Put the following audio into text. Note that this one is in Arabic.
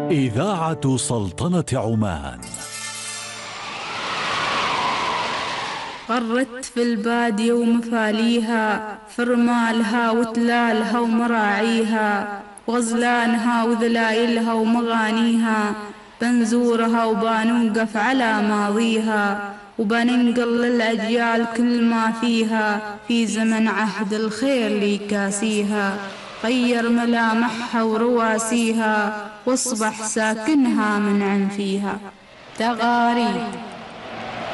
إذاعة سلطنة عمان. غرت في البادية ومفاليها، فرمالها وتلالها ومراعيها، وغزلانها وذلايلها ومغانيها، بنزورها وبنوقف على ماضيها، وبننقل للأجيال كل ما فيها، في زمن عهد الخير لي كاسيها، غير ملامحها ورواسيها، واصبح ساكنها منعم فيها. تغاريد